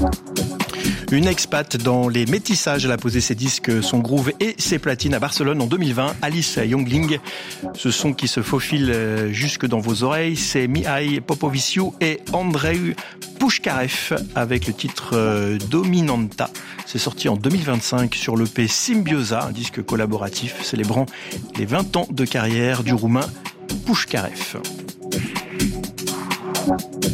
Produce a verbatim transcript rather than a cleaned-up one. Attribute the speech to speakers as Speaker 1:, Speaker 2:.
Speaker 1: Une expat dans les métissages, elle a posé ses disques, son groove et ses platines à Barcelone en deux mille vingt. Alice Youngling, ce son qui se faufile jusque dans vos oreilles, c'est Mihai Popoviciu et Andrei Pushkarev avec le titre Dominanta. C'est sorti en deux mille vingt-cinq sur l'E P Symbiosa, un disque collaboratif célébrant les vingt ans de carrière du Roumain Pushkarev.